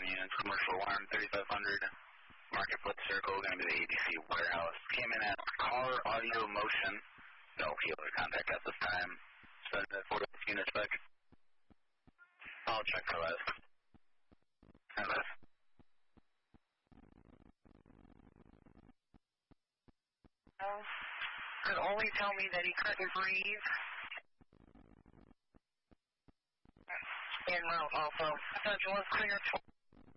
units, commercial alarm, 3500, Marketplace Circle, going to be the ABC warehouse. Came in at car audio motion, no healer contact at this time. Send that 4 units back. I'll check for that. And that. Could only tell me that he couldn't breathe. En route also. Central is clear.